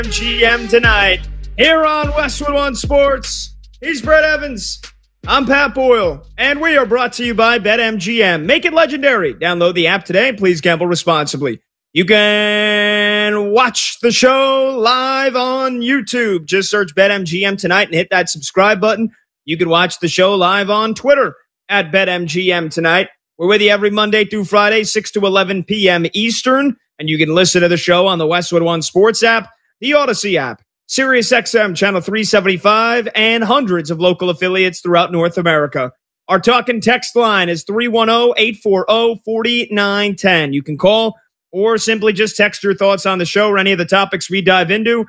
GM tonight here on Westwood One Sports. He's Brett Evans. I'm Pat Boyle, and we are brought to you by BetMGM. Make it legendary. Download the app today. Please gamble responsibly. You can watch the show live on YouTube. Just search BetMGM tonight and hit that subscribe button. You can watch the show live on Twitter at BetMGM tonight. We're with you every Monday through Friday, 6 to 11 p.m. Eastern, and you can listen to the show on the Westwood One Sports app, the Odyssey app, SiriusXM Channel 375, and hundreds of local affiliates throughout North America. Our talk and text line is 310-840-4910. You can call or simply just text your thoughts on the show or any of the topics we dive into,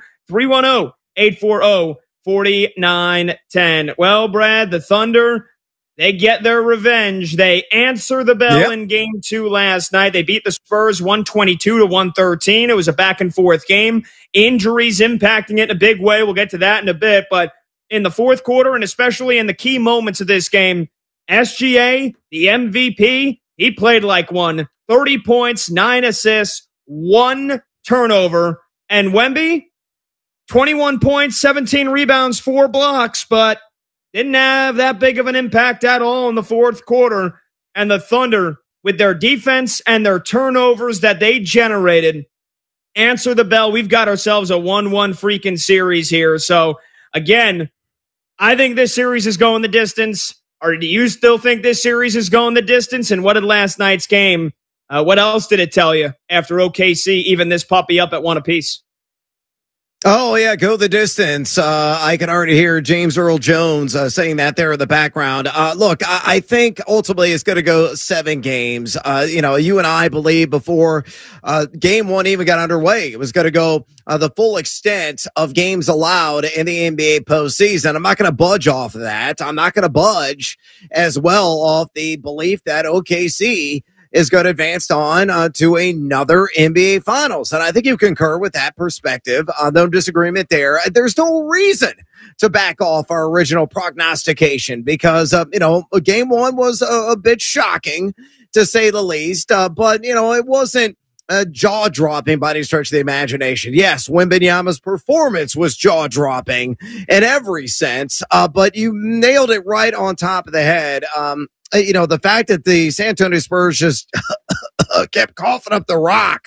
310-840-4910. Well, Brad, the Thunder, they get their revenge. They answer the bell in Game 2 last night. They beat the Spurs 122-113. It was a back-and-forth game. Injuries impacting it in a big way. We'll get to that in a bit. But in the fourth quarter, and especially in the key moments of this game, SGA, the MVP, he played like one. 30 points, 9 assists, 1 turnover. And Wemby, 21 points, 17 rebounds, 4 blocks, but didn't have that big of an impact at all in the fourth quarter. And the Thunder, with their defense and their turnovers that they generated, answer the bell. We've got ourselves a 1-1 freaking series here. So, again, I think this series is going the distance. Or do you still think this series is going the distance? And what did last night's game, what else did it tell you after OKC even this puppy up at 1 apiece? Oh, yeah, go the distance. I can already hear James Earl Jones saying that there in the background. Look, I think ultimately it's going to go 7 games. You and I believe before Game 1 even got underway, it was going to go the full extent of games allowed in the NBA postseason. I'm not going to budge off of that. I'm not going to budge as well off the belief that OKC is going to advance on to another NBA Finals. And I think you concur with that perspective. No disagreement there. There's no reason to back off our original prognostication because, Game 1 was a bit shocking, to say the least. But, it wasn't jaw-dropping by any stretch of the imagination. Yes, Wembanyama's performance was jaw-dropping in every sense, but you nailed it right on top of the head. The fact that the San Antonio Spurs just kept coughing up the rock,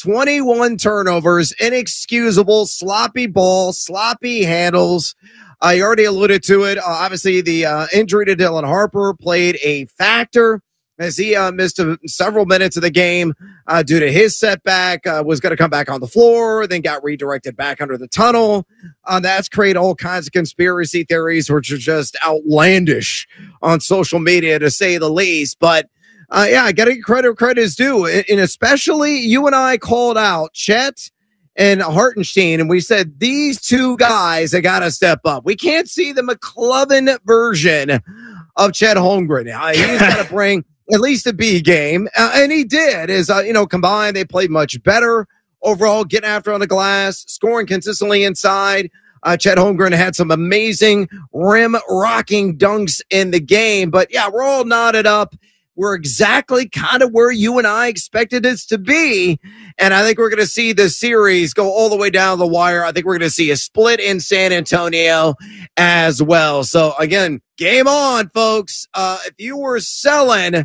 21 turnovers, inexcusable, sloppy ball, sloppy handles. I already alluded to it. Obviously, the injury to Dylan Harper played a factor as he missed several minutes of the game due to his setback, was going to come back on the floor, then got redirected back under the tunnel. That's created all kinds of conspiracy theories, which are just outlandish on social media, to say the least. But, I got to give credit where credit is due. And especially you and I called out Chet and Hartenstein, and we said these two guys have got to step up. We can't see the McClellan version of Chet Holmgren. He's got to bring at least a B game. And he did. Combined, they played much better overall, getting after on the glass, scoring consistently inside. Chet Holmgren had some amazing rim-rocking dunks in the game. But, yeah, we're all knotted up. We're exactly kind of where you and I expected it to be. And I think we're going to see this series go all the way down the wire. I think we're going to see a split in San Antonio as well. So, again, game on, folks. If you were selling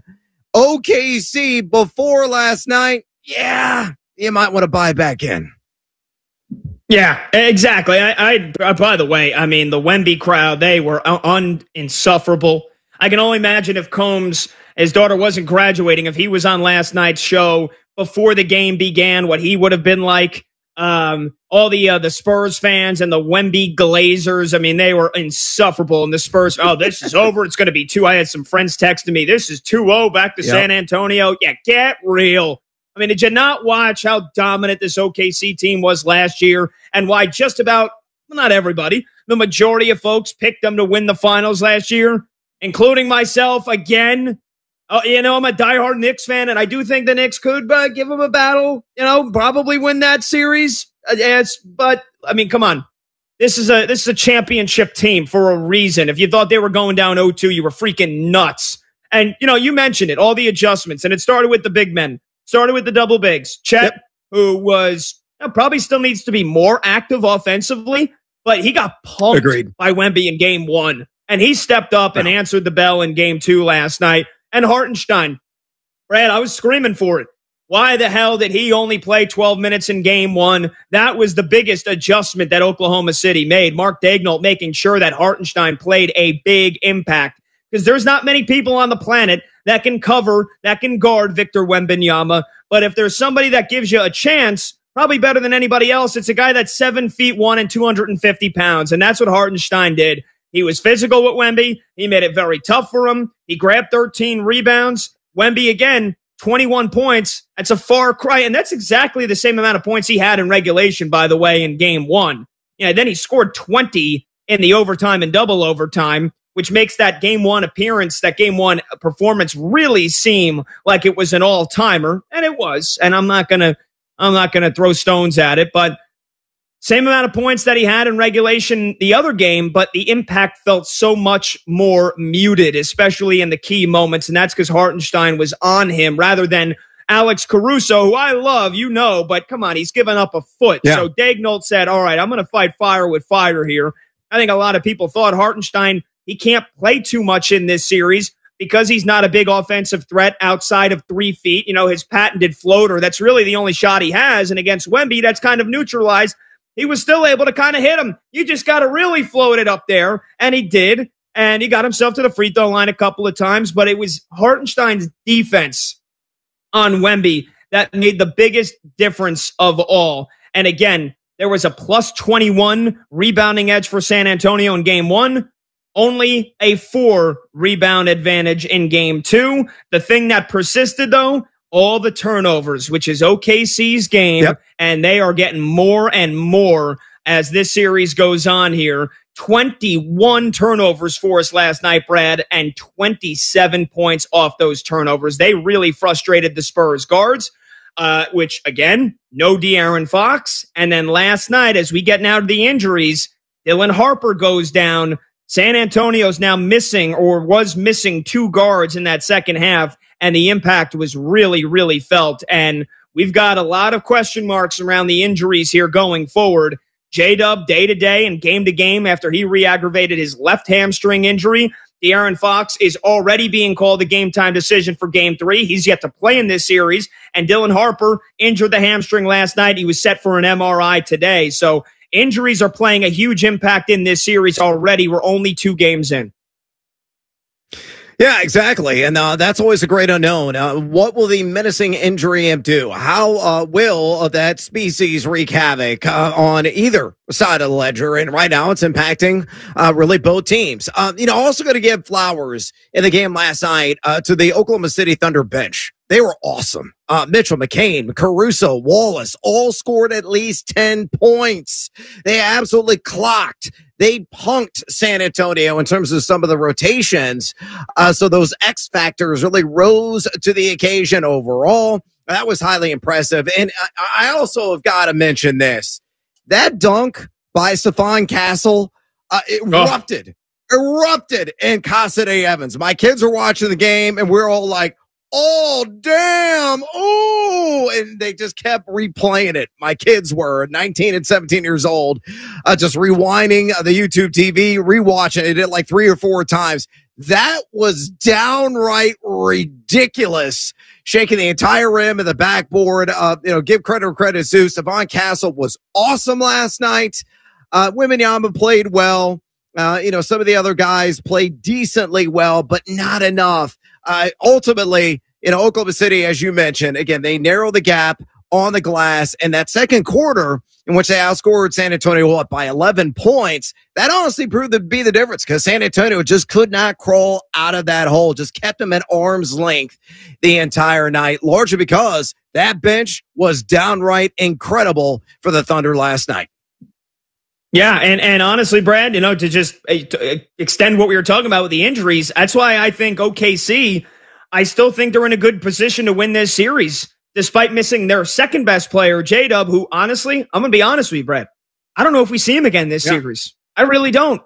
OKC before last night, you might want to buy back in. Yeah, exactly. I by the way, I mean, the Wemby crowd, they were insufferable. I can only imagine if Combs, his daughter wasn't graduating, if he was on last night's show before the game began, what he would have been like. All the Spurs fans and the Wemby Glazers, I mean, they were insufferable. And the Spurs, this is over. It's going to be 2. I had some friends texting me, this is 2-0 back to San Antonio. Yeah, get real. I mean, did you not watch how dominant this OKC team was last year and why just about, well, not everybody, the majority of folks picked them to win the finals last year, including myself again? I'm a diehard Knicks fan, and I do think the Knicks could give them a battle, probably win that series. But, I mean, come on. This is a championship team for a reason. If you thought they were going down 0-2, you were freaking nuts. And, you mentioned it, all the adjustments, and it started with the big men. Started with the double bigs. Chet, who was, probably still needs to be more active offensively, but he got pumped by Wemby in game 1. And he stepped up and answered the bell in game 2 last night. And Hartenstein, Brad, I was screaming for it. Why the hell did he only play 12 minutes in game 1? That was the biggest adjustment that Oklahoma City made. Mark Daigneault making sure that Hartenstein played a big impact. Because there's not many people on the planet that can cover, that can guard Victor Wembanyama. But if there's somebody that gives you a chance, probably better than anybody else, it's a guy that's 7'1" and 250 pounds. And that's what Hartenstein did. He was physical with Wemby. He made it very tough for him. He grabbed 13 rebounds. Wemby, again, 21 points. That's a far cry. And that's exactly the same amount of points he had in regulation, by the way, in game 1. Yeah, then he scored 20 in the overtime and double overtime, which makes that game 1 appearance, that game 1 performance really seem like it was an all-timer. And it was. And I'm not going to throw stones at it, but same amount of points that he had in regulation the other game, but the impact felt so much more muted, especially in the key moments, and that's because Hartenstein was on him rather than Alex Caruso, who I love, but come on, he's given up a foot. Yeah. So Daigneault said, all right, I'm going to fight fire with fire here. I think a lot of people thought Hartenstein, he can't play too much in this series because he's not a big offensive threat outside of 3 feet. His patented floater, that's really the only shot he has, and against Wemby, that's kind of neutralized. He was still able to kind of hit him. You just got to really float it up there. And he did. And he got himself to the free throw line a couple of times. But it was Hartenstein's defense on Wemby that made the biggest difference of all. And again, there was a plus 21 rebounding edge for San Antonio in game 1. Only a 4 rebound advantage in game 2. The thing that persisted, though, all the turnovers, which is OKC's game, and they are getting more and more as this series goes on here. 21 turnovers for us last night, Brad, and 27 points off those turnovers. They really frustrated the Spurs guards, which, again, no De'Aaron Fox. And then last night, as we get now to the injuries, Dylan Harper goes down. San Antonio's now missing or was missing 2 guards in that second half. And the impact was really, really felt. And we've got a lot of question marks around the injuries here going forward. J-Dub day to day and game to game after he re-aggravated his left hamstring injury. De'Aaron Fox is already being called a game-time decision for game 3. He's yet to play in this series. And Dylan Harper injured the hamstring last night. He was set for an MRI today. So injuries are playing a huge impact in this series already. We're only 2 games in. Yeah, exactly. And that's always a great unknown. What will the menacing injury do? How will that species wreak havoc on either side of the ledger? And right now it's impacting really both teams. Also going to give flowers in the game last night to the Oklahoma City Thunder bench. They were awesome. Mitchell, McCain, Caruso, Wallace all scored at least 10 points. They absolutely clocked. They punked San Antonio in terms of some of the rotations. So those X factors really rose to the occasion overall. That was highly impressive. And I also have got to mention this. That dunk by Stephon Castle erupted in Casa de Evans. My kids are watching the game and we're all like, oh, damn. Oh, and they just kept replaying it. My kids were 19 and 17 years old, just rewinding the YouTube TV, rewatching it like 3 or 4 times. That was downright ridiculous. Shaking the entire rim of the backboard. Give credit where credit's due. Stephon Castle was awesome last night. Wembanyama played well. Some of the other guys played decently well, but not enough. Ultimately, Oklahoma City, as you mentioned, again, they narrow the gap on the glass. And that second quarter, in which they outscored San Antonio by 11 points, that honestly proved to be the difference because San Antonio just could not crawl out of that hole, just kept them at arm's length the entire night, largely because that bench was downright incredible for the Thunder last night. Yeah, and honestly, Brad, to just extend what we were talking about with the injuries, that's why I think OKC, I still think they're in a good position to win this series, despite missing their second best player, J-Dub, who honestly, I'm going to be honest with you, Brad, I don't know if we see him again this series. I really don't.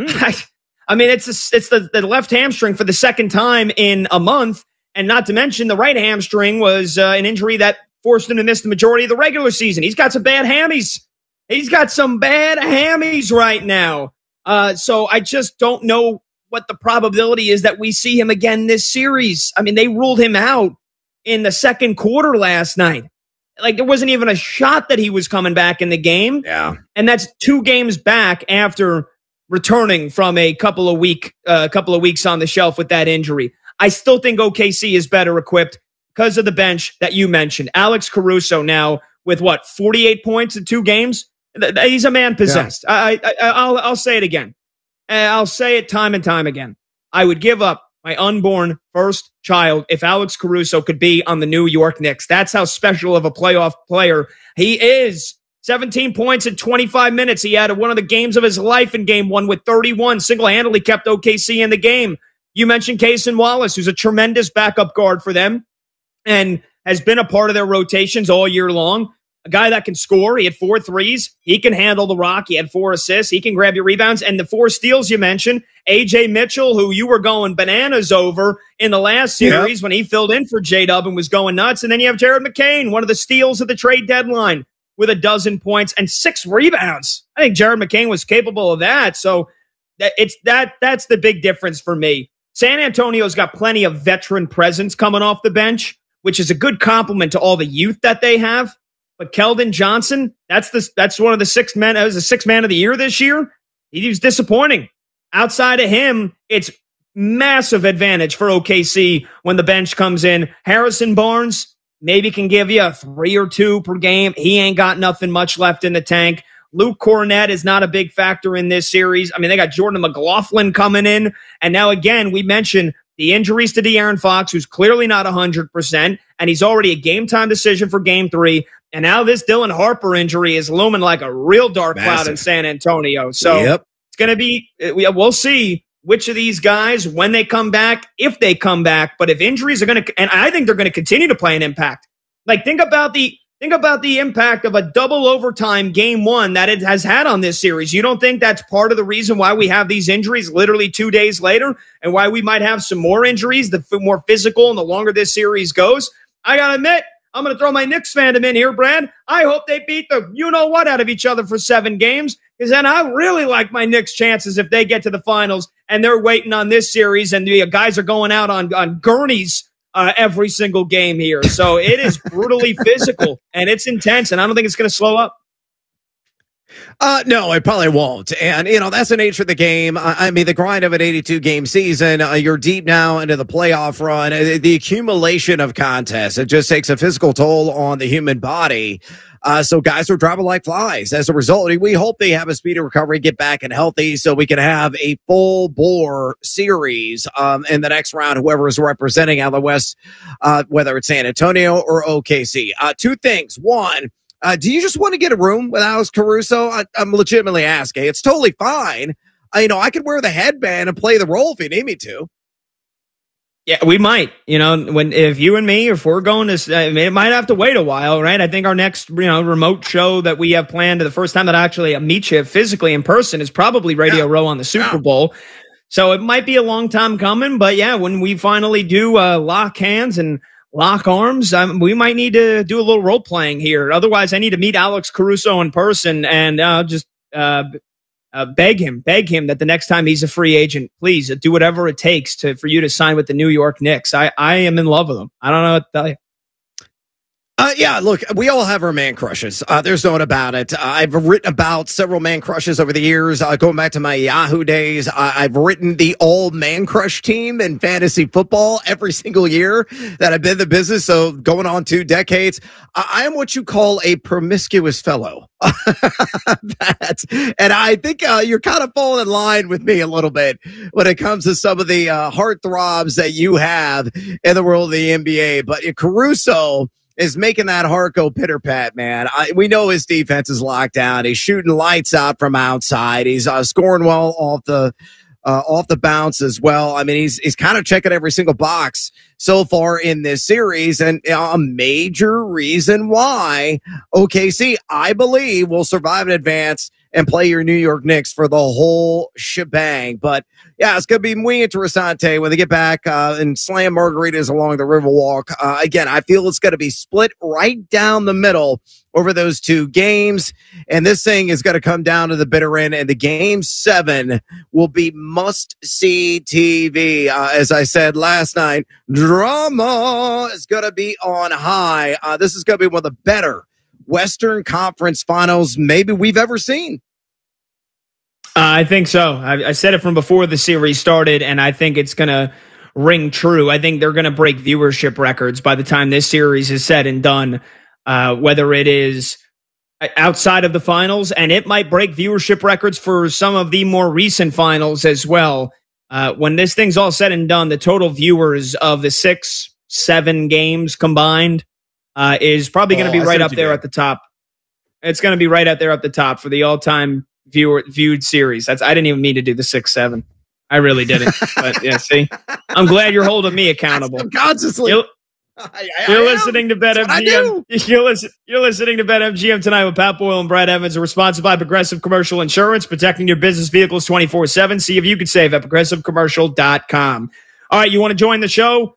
I mean, it's the left hamstring for the second time in a month, and not to mention the right hamstring was an injury that forced him to miss the majority of the regular season. He's got some bad hammies. He's got some bad hammies right now. So I just don't know what the probability is that we see him again this series. I mean, they ruled him out in the second quarter last night. Like, there wasn't even a shot that he was coming back in the game. Yeah. And that's 2 games back after returning from a couple of weeks on the shelf with that injury. I still think OKC is better equipped because of the bench that you mentioned. Alex Caruso now with 48 points in 2 games? He's a man possessed. Yeah. I'll say it again. I'll say it time and time again. I would give up my unborn first child if Alex Caruso could be on the New York Knicks. That's how special of a playoff player he is. 17 points in 25 minutes. He had one of the games of his life in game 1 with 31. Single-handedly kept OKC in the game. You mentioned Cason Wallace, who's a tremendous backup guard for them and has been a part of their rotations all year long. A guy that can score. He had 4 threes. He can handle the rock. He had 4 assists. He can grab your rebounds. And the 4 steals you mentioned, A.J. Mitchell, who you were going bananas over in the last series when he filled in for J-Dub and was going nuts. And then you have Jared McCain, one of the steals of the trade deadline, with 12 points and 6 rebounds. I think Jared McCain was capable of that. So that's the big difference for me. San Antonio's got plenty of veteran presence coming off the bench, which is a good compliment to all the youth that they have. But Keldon Johnson, that's one of the 6 men. That was the 6th man of the year this year. He was disappointing. Outside of him, it's massive advantage for OKC when the bench comes in. Harrison Barnes maybe can give you a 3 or 2 per game. He ain't got nothing much left in the tank. Luke Cornett is not a big factor in this series. I mean, they got Jordan McLaughlin coming in. And now, again, we mentioned the injuries to De'Aaron Fox, who's clearly not 100%, and he's already a game-time decision for Game 3. And now this Dylan Harper injury is looming like a real dark cloud in San Antonio. So it's going to be, we'll see which of these guys, when they come back, if they come back. But if injuries are going to, and I think they're going to continue to play an impact. Like, think about the impact of a double overtime game 1 that it has had on this series. You don't think that's part of the reason why we have these injuries literally 2 days later and why we might have some more injuries, the more physical and the longer this series goes? I got to admit, I'm going to throw my Knicks fandom in here, Brad. I hope they beat the you-know-what out of each other for 7 games, because then I really like my Knicks' chances if they get to the finals and they're waiting on this series and the guys are going out on gurneys every single game here. So it is brutally physical and it's intense, and I don't think it's going to slow up. No, it probably won't. And, that's the nature of the game. I mean, the grind of an 82-game season, you're deep now into the playoff run. The accumulation of contests, it just takes a physical toll on the human body. So guys are dropping like flies. As a result, we hope they have a speedy recovery, get back and healthy so we can have a full-bore series in the next round, whoever is representing out of the West, whether it's San Antonio or OKC. 2 things. One, do you just want to get a room with Alex Caruso? I'm legitimately asking. It's totally fine. I could wear the headband and play the role if you need me to. Yeah, we might. If you and me, if we're going to, it might have to wait a while, right? I think our next, remote show that we have planned, the first time that I actually meet you physically in person, is probably Radio Row on the Super Bowl. So it might be a long time coming, but yeah, when we finally do lock hands and lock arms, we might need to do a little role playing here. Otherwise, I need to meet Alex Caruso in person and just beg him that the next time he's a free agent, please do whatever it takes for you to sign with the New York Knicks. I am in love with him. I don't know what to tell you. Yeah, look, we all have our man crushes. There's no doubt about it. I've written about several man crushes over the years, going back to my Yahoo days. I've written the all man crush team in fantasy football every single year that I've been in the business. So going on 2 decades, I am what you call a promiscuous fellow. And I think you're kind of falling in line with me a little bit when it comes to some of the heartthrobs that you have in the world of the NBA. But Caruso is making that heart go pitter-pat, man. We know his defense is locked down. He's shooting lights out from outside. He's scoring well off the bounce as well. I mean, he's kind of checking every single box so far in this series, and a major reason why OKC, I believe, will survive and advance and play your New York Knicks for the whole shebang. But yeah, it's going to be muy interesante when they get back and slam margaritas along the Riverwalk. Again, I feel it's going to be split right down the middle over those two games. And this thing is going to come down to the bitter end. And the game 7 will be must-see TV. As I said last night, drama is going to be on high. This is going to be one of the better Western Conference Finals maybe we've ever seen. I think so. I said it from before the series started, and I think it's going to ring true. I think they're going to break viewership records by the time this series is said and done. Whether it is outside of the finals, and it might break viewership records for some of the more recent finals as well. When this thing's all said and done, the total viewers of the 6-7 games combined is probably going to be right up there at the top. It's going to be right up there at the top for the all-time viewed series. I didn't even mean to do the 6-7. I really didn't. But yeah, see, I'm glad you're holding me accountable. Subconsciously. You're listening to BetMGM. You're listening to BetMGM tonight with Pat Boyle and Brad Evans. Are responsible by Progressive Commercial Insurance, protecting your business vehicles 24/7. See if you can save at progressivecommercial.com. All right, you want to join the show?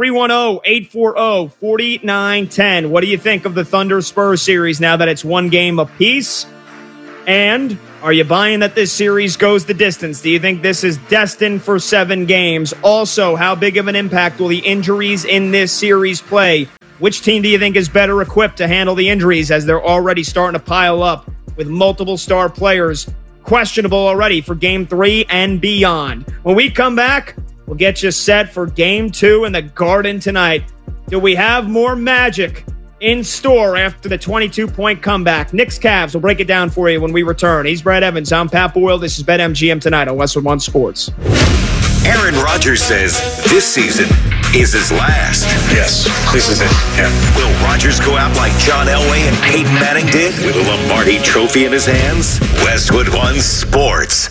310-840-4910. What do you think of the Thunder Spurs series now that it's one game apiece? And are you buying that this series goes the distance? Do you think this is destined for 7 games? Also, how big of an impact will the injuries in this series play? Which team do you think is better equipped to handle the injuries, as they're already starting to pile up with multiple star players questionable already for Game 3 and beyond? When we come back, we'll get you set for Game 2 in the Garden tonight. Do we have more magic in store after the 22-point comeback? Knicks Cavs. We'll break it down for you when we return. He's Brad Evans. I'm Pat Boyle. This is BetMGM tonight on Westwood One Sports. Aaron Rodgers says this season is his last. Yes, this is it. Yeah. Will Rodgers go out like John Elway and Peyton Manning did with a Lombardi trophy in his hands? Westwood One Sports.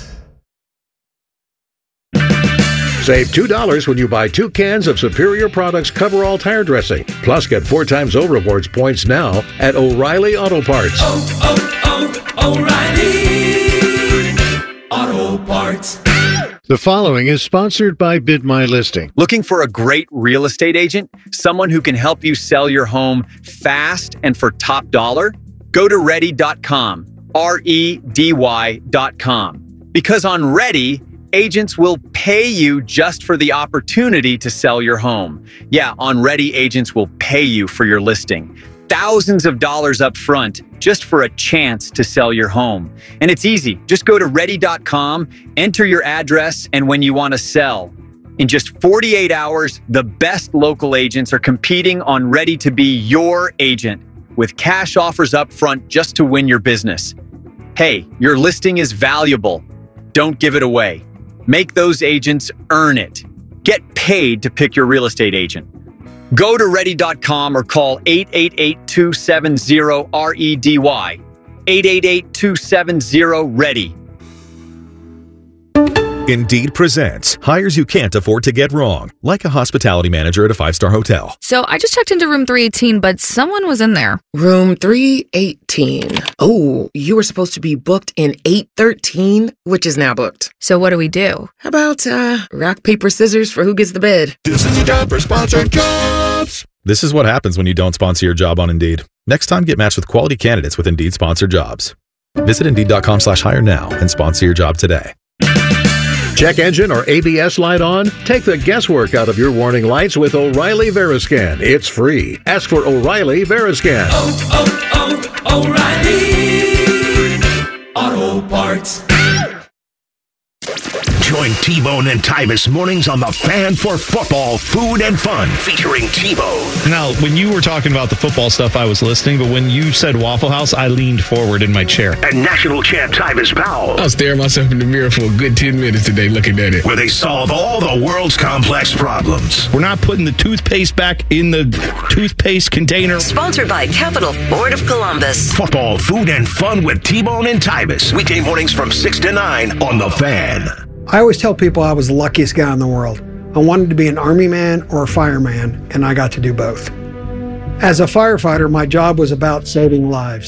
Save $2 when you buy 2 cans of Superior Products Coverall tire dressing. Plus, get 4 times O rewards points now at O'Reilly Auto Parts. O'Reilly Auto Parts. The following is sponsored by Bid My Listing. Looking for a great real estate agent? Someone who can help you sell your home fast and for top dollar? Go to Ready.com. REDY.com. Because on Ready, agents will pay you just for the opportunity to sell your home. Yeah, on Ready, agents will pay you for your listing. Thousands of dollars up front just for a chance to sell your home. And it's easy. Just go to Ready.com, enter your address, and when you want to sell. In just 48 hours, the best local agents are competing on Ready to be your agent with cash offers up front just to win your business. Hey, your listing is valuable. Don't give it away. Make those agents earn it. Get paid to pick your real estate agent. Go to Ready.com or call 888-270-REDY. 888-270-READY. Indeed presents hires you can't afford to get wrong, like a hospitality manager at a 5-star hotel. So I just checked into room 318, but someone was in there. Room 318. Oh, you were supposed to be booked in 813, which is now booked. So what do we do? How about rock, paper, scissors for who gets the bid? This is a job for sponsored jobs. This is what happens when you don't sponsor your job on Indeed. Next time, get matched with quality candidates with Indeed sponsored jobs. Visit Indeed.com/hire now and sponsor your job today. Check engine or ABS light on? Take the guesswork out of your warning lights with O'Reilly Veriscan. It's free. Ask for O'Reilly Veriscan. O'Reilly Auto Parts. Join T-Bone and Tyvis mornings on The Fan for football, food, and fun, featuring T-Bone. Now, when you were talking about the football stuff, I was listening, but when you said Waffle House, I leaned forward in my chair. And national champ Tyvis Powell. I was staring myself in the mirror for a good 10 minutes today looking at it. Where they solve all the world's complex problems. We're not putting the toothpaste back in the toothpaste container. Sponsored by Capital Ford of Columbus. Football, food, and fun with T-Bone and Tyvis. Weekday mornings from 6 to 9 on The Fan. I always tell people I was the luckiest guy in the world. I wanted to be an Army man or a fireman, and I got to do both. As a firefighter, my job was about saving lives.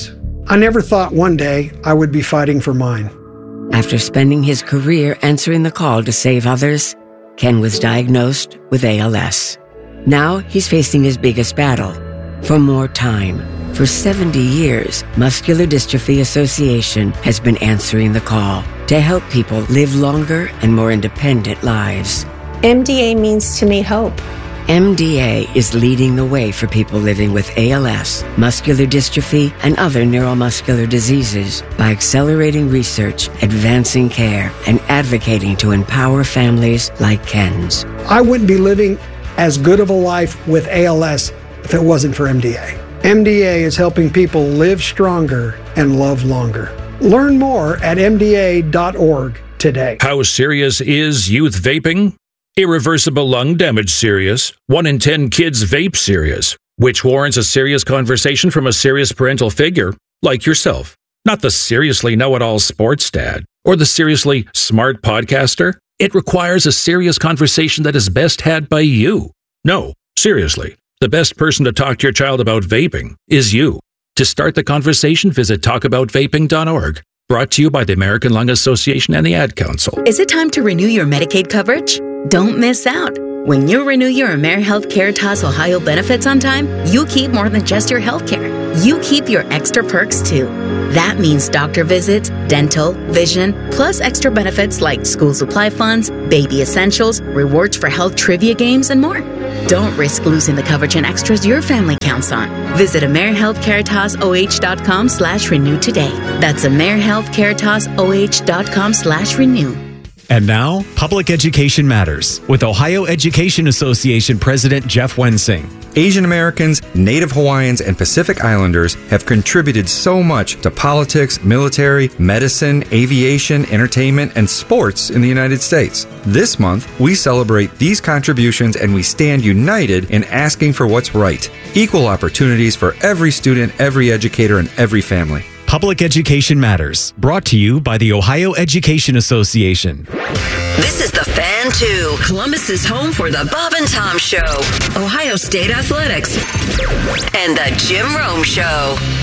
I never thought one day I would be fighting for mine. After spending his career answering the call to save others, Ken was diagnosed with ALS. Now he's facing his biggest battle, for more time. For 70 years, Muscular Dystrophy Association has been answering the call to help people live longer and more independent lives. MDA means to me hope. MDA is leading the way for people living with ALS, muscular dystrophy, and other neuromuscular diseases by accelerating research, advancing care, and advocating to empower families like Ken's. I wouldn't be living as good of a life with ALS if it wasn't for MDA. MDA is helping people live stronger and love longer. Learn more at MDA.org today. How serious is youth vaping? Irreversible lung damage serious. 1 in 10 kids vape serious, which warrants a serious conversation from a serious parental figure like yourself. Not the seriously know-it-all sports dad or the seriously smart podcaster. It requires a serious conversation that is best had by you. No, seriously, the best person to talk to your child about vaping is you. To start the conversation, visit talkaboutvaping.org. Brought to you by the American Lung Association and the Ad Council. Is it time to renew your Medicaid coverage? Don't miss out. When you renew your AmeriHealth Caritas Ohio benefits on time, you keep more than just your health care. You keep your extra perks too. That means doctor visits, dental, vision, plus extra benefits like school supply funds, baby essentials, rewards for health trivia games, and more. Don't risk losing the coverage and extras your family counts on. Visit AmeriHealthCaritasOH.com/renew today. That's AmeriHealthCaritasOH.com/renew. And now, Public Education Matters with Ohio Education Association President Jeff Wensing. Asian Americans, Native Hawaiians, and Pacific Islanders have contributed so much to politics, military, medicine, aviation, entertainment, and sports in the United States. This month, we celebrate these contributions and we stand united in asking for what's right. Equal opportunities for every student, every educator, and every family. Public Education Matters, brought to you by the Ohio Education Association. This is The Fan 2, Columbus's home for the Bob and Tom Show, Ohio State Athletics, and the Jim Rome Show.